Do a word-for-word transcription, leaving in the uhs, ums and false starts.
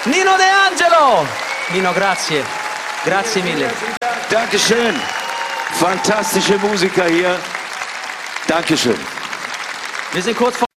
Nino De Angelo. Nino, grazie. Grazie mille. Dankeschön. Fantastische Musiker hier. Dankeschön. Wir sind kurz vor